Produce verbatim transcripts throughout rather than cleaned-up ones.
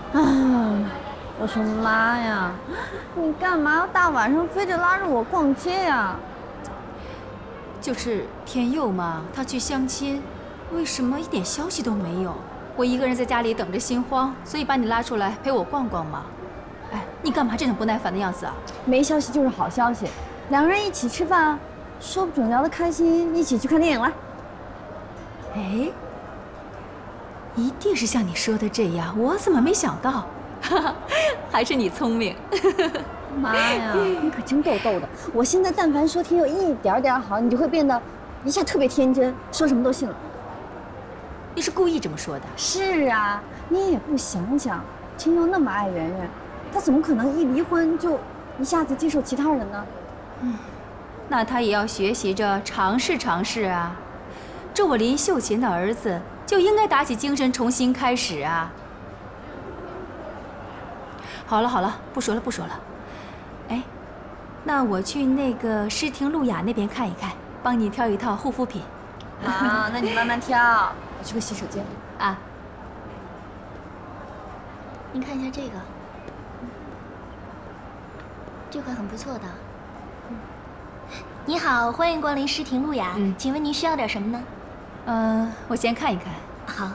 哎，我说妈呀，你干嘛要大晚上非得拉着我逛街呀？ 就是天佑嘛，他去相亲，为什么一点消息都没有？我一个人在家里等着心慌，所以把你拉出来陪我逛逛嘛。哎，你干嘛这种不耐烦的样子啊？ 没消息就是好消息，两个人一起吃饭，说不准聊得开心，一起去看电影了。 哎，一定是像你说的这样，我怎么没想到？哈哈，还是你聪明。 妈呀，你可真够逗的！我现在但凡说天佑一点点好，你就会变得一下特别天真，说什么都信了。 你是故意这么说的？ 是啊，你也不想想，天佑那么爱圆圆，他怎么可能一离婚就一下子接受其他人呢？ 嗯，那他也要学习着尝试尝试啊。这我林秀琴的儿子就应该打起精神重新开始啊。好了好了，不说了不说了。哎，那我去那个诗婷路雅那边看一看，帮你挑一套护肤品。 啊，那你慢慢挑，我去个洗手间。 啊， 您看一下这个，这款很不错的。你好，欢迎光临诗婷路雅，嗯，请问您需要点什么呢？ 嗯、呃，我先看一看。 好。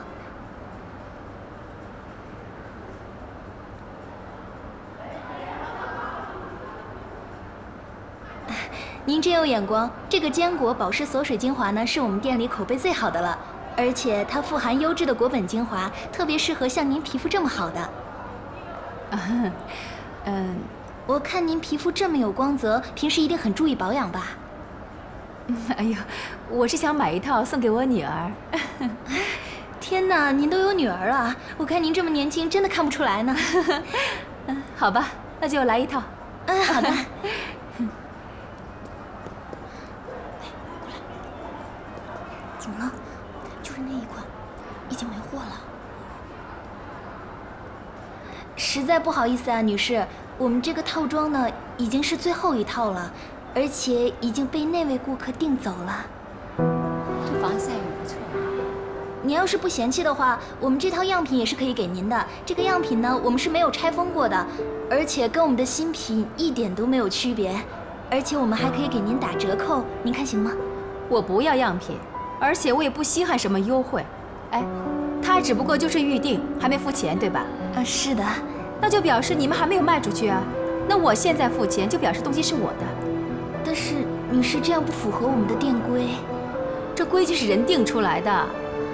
您真有眼光，这个坚果保湿锁水精华呢，是我们店里口碑最好的了，而且它富含优质的果本精华，特别适合像您皮肤这么好的。 嗯、呃， 我看您皮肤这么有光泽，平时一定很注意保养吧？ 哎呦，我是想买一套送给我女儿。 天哪，您都有女儿了？我看您这么年轻，真的看不出来呢。 嗯，好吧，那就来一套。 嗯，好的。怎么了？就是那一款，已经没货了。实在不好意思啊，女士，我们这个套装呢，已经是最后一套了，而且已经被那位顾客订走了。 这防晒也不错。 您要是不嫌弃的话，我们这套样品也是可以给您的。这个样品呢，我们是没有拆封过的，而且跟我们的新品一点都没有区别，而且我们还可以给您打折扣，您看行吗？ 我不要样品。而且我也不稀罕什么优惠，哎，他只不过就是预定，还没付钱，对吧？ 啊，是的。 那就表示你们还没有卖出去啊。那我现在付钱，就表示东西是我的。 但是女士这样不符合我们的店规， 这规矩是人定出来的。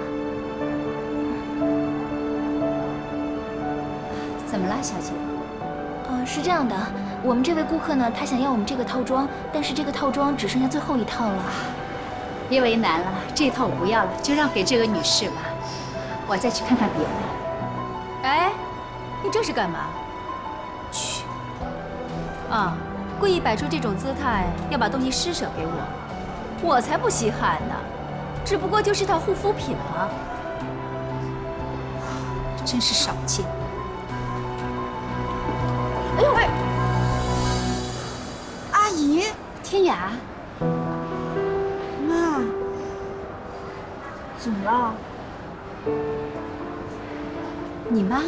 怎么了，小姐？ 呃，是这样的，我们这位顾客呢，他想要我们这个套装，但是这个套装只剩下最后一套了。 别为难了，这套我不要了，就让给这个女士吧。我再去看看别的。 哎，你这是干嘛？嘘！啊，故意摆出这种姿态，要把东西施舍给我，我才不稀罕呢。只不过就是套护肤品嘛。 真是少见。 哎呦喂！阿姨， 天雅。 妈，怎么了？ 你妈？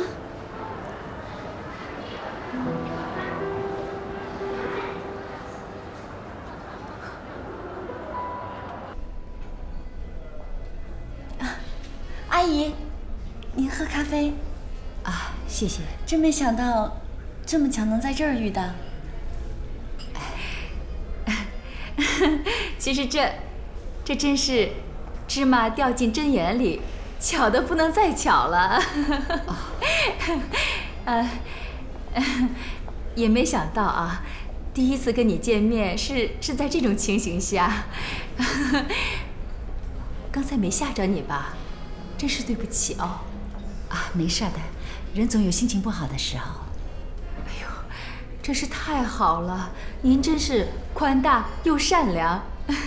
阿姨，您喝咖啡？ 啊，谢谢。 真没想到，这么巧能在这儿遇到。 其实这，这真是芝麻掉进针眼里，巧的不能再巧了。哦、呃，也没想到啊，第一次跟你见面是是在这种情形下。刚才没吓着你吧？真是对不起哦。 啊，没事的，人总有心情不好的时候。 哎呦，真是太好了，您真是宽大又善良。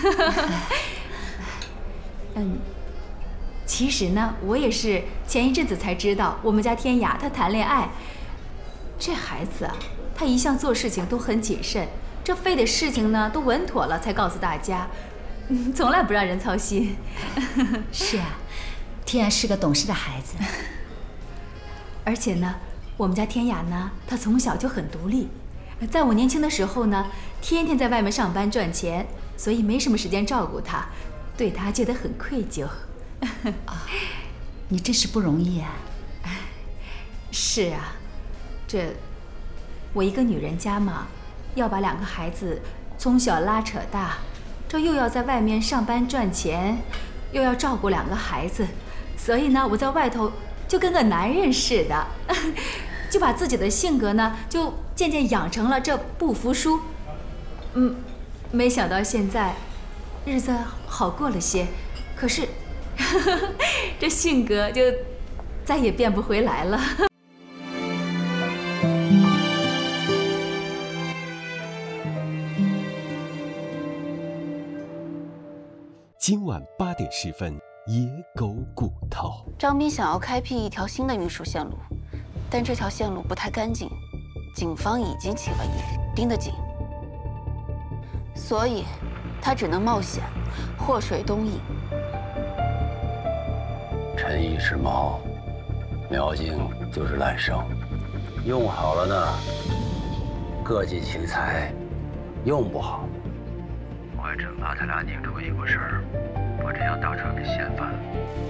嗯，其实呢，我也是前一阵子才知道，我们家天雅她谈恋爱。这孩子啊，他一向做事情都很谨慎，这非得事情呢都稳妥了才告诉大家，嗯，从来不让人操心。 是啊，天雅是个懂事的孩子。 而且呢， 我们家天雅呢，她从小就很独立，在我年轻的时候呢，天天在外面上班赚钱，所以没什么时间照顾她，对她觉得很愧疚。 啊，你真是不容易啊！ 是啊，这我一个女人家嘛，要把两个孩子从小拉扯大，这又要在外面上班赚钱，又要照顾两个孩子，所以呢，我在外头就跟个男人似的，就把自己的性格呢，就渐渐养成了这不服输。嗯，没想到现在日子好过了些，可是这性格就再也变不回来了。 今晚八点十分，野狗骨头。 张斌想要开辟一条新的运输线路，但这条线路不太干净，警方已经起了疑，盯得紧，所以他只能冒险，祸水东引。 陈毅是猫，苗静就是烂生，用好了呢，各尽其才；用不好，我还真怕他俩拧出一股绳儿，把这条大船给掀翻了。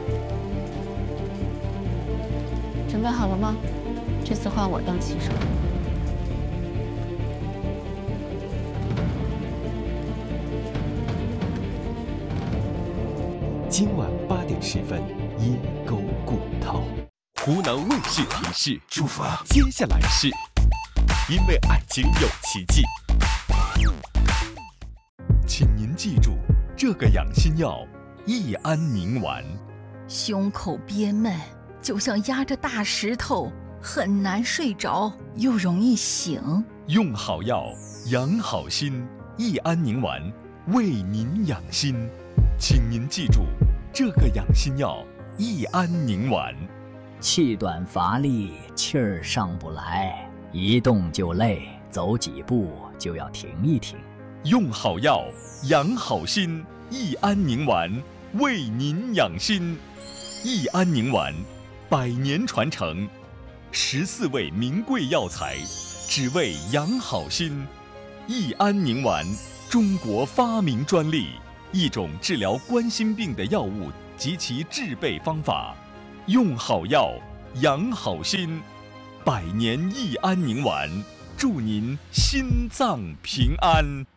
准备好了吗？这次换我当骑手。 今晚八点十分，野狗骨头。湖南卫视提示：出发，接下来是因为爱情有奇迹。请您记住，这个养心药益安宁丸。 胸口憋闷，就像压着大石头，很难睡着，又容易醒。 用好药，养好心，益安宁丸为您养心。请您记住，这个养心药益安宁丸。 气短乏力，气儿上不来，一动就累，走几步就要停一停。 用好药，养好心，益安宁丸为您养心。益安宁丸，百年传承，十四味名贵药材，只为养好心。益安宁丸，中国发明专利，一种治疗冠心病的药物及其制备方法。用好药，养好心，百年益安宁丸，祝您心脏平安。